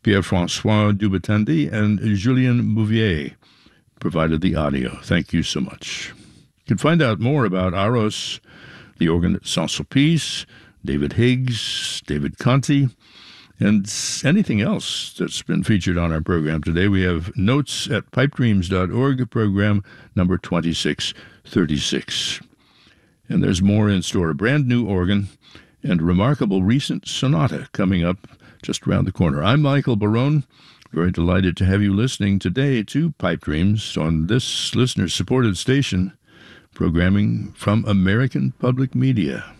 Pierre-François Dubatandi and Julien Bouvier provided the audio. Thank you so much. You can find out more about Aros, the organ at Saint-Sulpice, David Higgs, David Conti, and anything else that's been featured on our program today. We have notes at pipedreams.org, program number 2636. And there's more in store, a brand new organ and remarkable recent sonata coming up just around the corner. I'm Michael Barone. Very delighted to have you listening today to Pipe Dreams on this listener-supported station, programming from American Public Media.